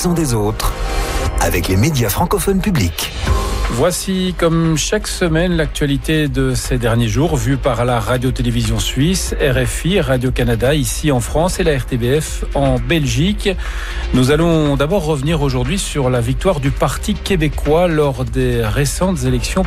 l'accent des autres avec les médias francophones publics. Voici, comme chaque semaine, l'actualité de ces derniers jours, vue par la radio-télévision suisse, RFI, Radio-Canada, ici en France, et la RTBF en Belgique. Nous allons d'abord revenir aujourd'hui sur la victoire du Parti québécois lors des récentes élections